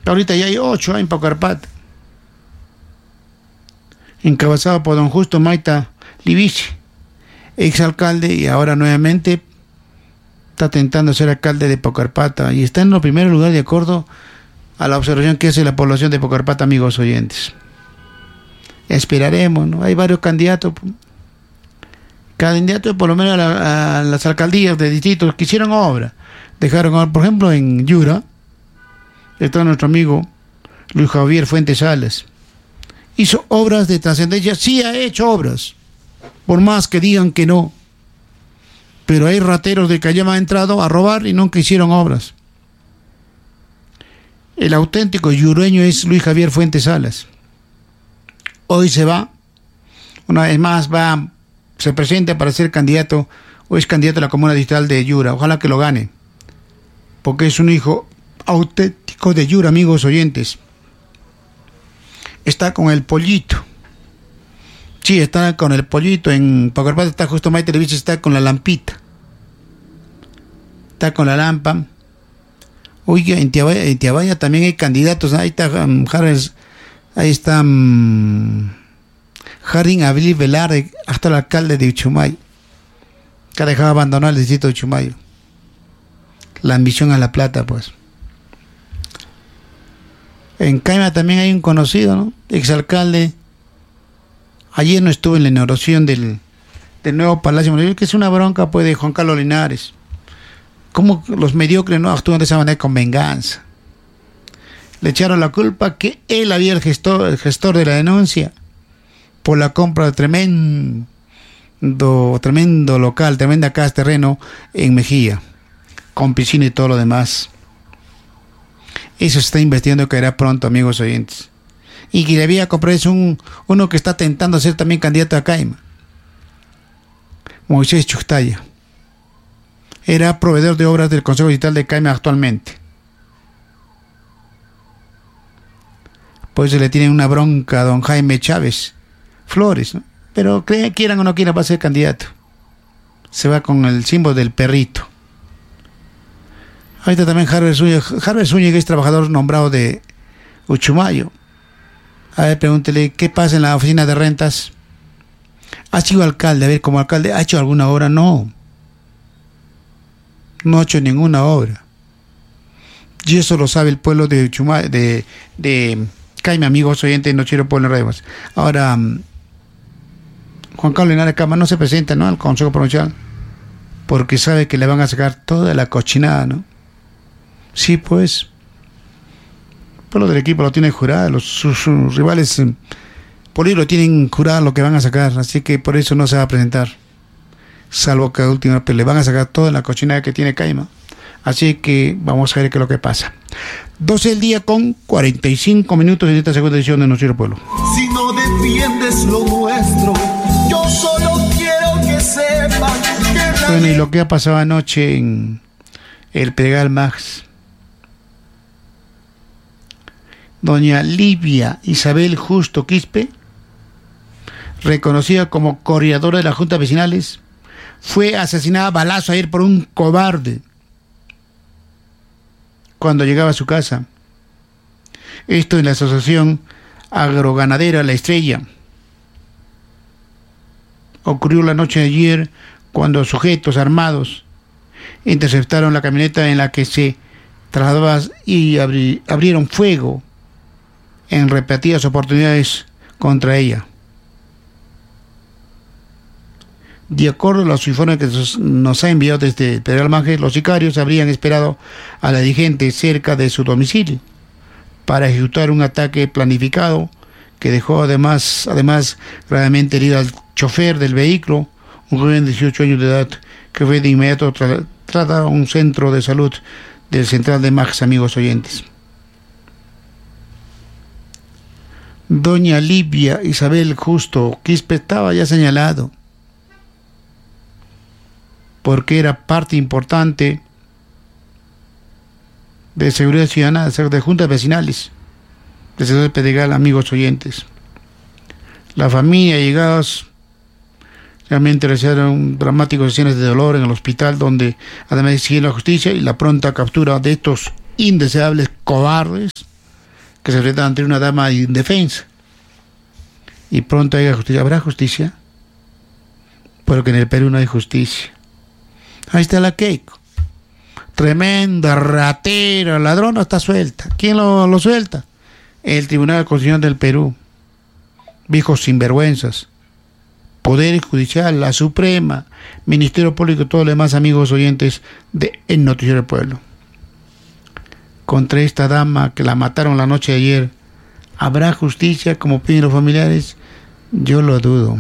Ahorita ya hay 8 en Paucarpata, encabezado por don Justo Maita Libiche, exalcalde, y ahora nuevamente está tentando ser alcalde de Paucarpata y está en los primeros lugares de acuerdo a la observación que hace la población de Paucarpata, amigos oyentes. Esperaremos, ¿no? Hay varios candidatos, por lo menos a las alcaldías de distritos que hicieron obra. Dejaron, por ejemplo, en Yura está nuestro amigo Luis Javier Fuentes Salas. Hizo obras de trascendencia, sí ha hecho obras, por más que digan que no. Pero hay rateros de que han entrado a robar y nunca hicieron obras. El auténtico yureño es Luis Javier Fuentes Salas. Hoy se va, una vez más se presenta para ser candidato, o es candidato a la comuna distrital de Yura. Ojalá que lo gane, porque es un hijo auténtico de Yura, amigos oyentes. Está con el pollito. Sí, está con el pollito. En Paucarpata está Justo Maite Libiche, está con la lampita. Está con la lampa. Oiga, en Tiabaya también hay candidatos. Ahí está Jardín Abril Velarde, hasta el alcalde de Uchumayo, que ha dejado abandonar el distrito de Uchumayo. La ambición a la plata, pues. En Caima también hay un conocido, ¿no? Exalcalde. Ayer no estuve en la inauguración del nuevo Palacio Municipal, que es una bronca, pues, de Juan Carlos Linares. Cómo los mediocres no actúan de esa manera con venganza. Le echaron la culpa que él había el gestor de la denuncia por la compra de tremendo local, tremenda casa, terreno en Mejía, con piscina y todo lo demás. Eso se está investigando, caerá pronto, amigos oyentes. Y que debía comprar es uno que está tentando ser también candidato a Caima, Moisés Chuchtaya. Era proveedor de obras del Consejo Distrital de Caima actualmente. Pues se le tiene una bronca a don Jaime Chávez Flores, ¿no? Pero quieran o no quieran, va a ser candidato. Se va con el símbolo del perrito. Ahorita también Harvey Zúñiga es trabajador nombrado de Uchumayo. A ver, pregúntele, ¿qué pasa en la oficina de rentas? ¿Ha sido alcalde? A ver, como alcalde, ¿ha hecho alguna obra? No. No ha hecho ninguna obra. Y eso lo sabe el pueblo de Uchumayo, de Caima, amigos oyentes, no quiero poner nada más. Ahora, Juan Carlos Linares Cama no se presenta, ¿no?, al Consejo Provincial, porque sabe que le van a sacar toda la cochinada, ¿no? Sí, pues. El pueblo del equipo lo tiene jurado, sus rivales políticos tienen jurado lo que van a sacar, así que por eso no se va a presentar. Salvo que a última vez le van a sacar toda la cochinada que tiene Caima. Así que vamos a ver qué es lo que pasa. 12 del día con 45 minutos en esta segunda edición de Nuestro Pueblo. Si no defiendes lo nuestro, yo solo quiero que sepan que... Bueno, y lo que ha pasado anoche en el Pedregal Max. Doña Livia Isabel Justo Quispe, reconocida como coordinadora de las juntas vecinales, fue asesinada a balazo ayer por un cobarde cuando llegaba a su casa. Esto en la asociación agroganadera La Estrella. Ocurrió la noche de ayer cuando sujetos armados interceptaron la camioneta en la que se trasladaba y abrieron fuego en repetidas oportunidades contra ella. De acuerdo a los informes que nos ha enviado desde Pedregal Manje, los sicarios habrían esperado a la dirigente cerca de su domicilio para ejecutar un ataque planificado que dejó además gravemente herido al chofer del vehículo, un joven de 18 años de edad, que fue de inmediato trasladado a un centro de salud del Central de Max, amigos oyentes. Doña Livia Isabel Justo Quispe estaba ya señalado porque era parte importante de seguridad ciudadana, de juntas vecinales, de Ciudad de Pedregal, amigos oyentes. La familia llegados realmente realizaron dramáticas escenas de dolor en el hospital, donde además exigieron la justicia y la pronta captura de estos indeseables cobardes que se enfrentan ante una dama indefensa. Y pronto haya justicia. ¿Habrá justicia? Porque en el Perú no hay justicia. Ahí está la Keiko. Tremenda ratera, ladrona, está suelta. ¿Quién lo suelta? El Tribunal Constitucional del Perú. Viejos sinvergüenzas. Poder Judicial, la Suprema, Ministerio Público y todos los demás amigos oyentes de El Noticiero del Pueblo. Contra esta dama que la mataron la noche de ayer, ¿habrá justicia como piden los familiares? Yo lo dudo.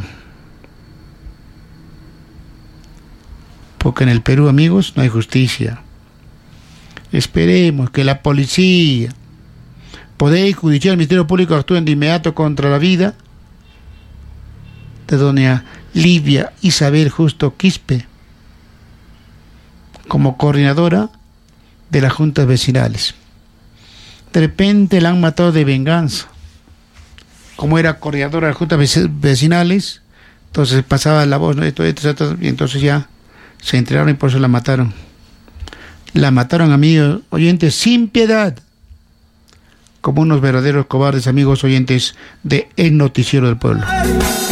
Porque en el Perú, amigos, no hay justicia. Esperemos que la policía, Poder Judicial, Ministerio Público actúen de inmediato contra la vida de doña Livia Isabel Justo Quispe, como coordinadora de las juntas vecinales. De repente la han matado de venganza. Como era coordinadora de las juntas vecinales, entonces pasaba la voz, ¿no? Esto, y entonces ya se enteraron y por eso la mataron. La mataron, amigos oyentes, sin piedad, como unos verdaderos cobardes, amigos oyentes de El Noticiero del Pueblo.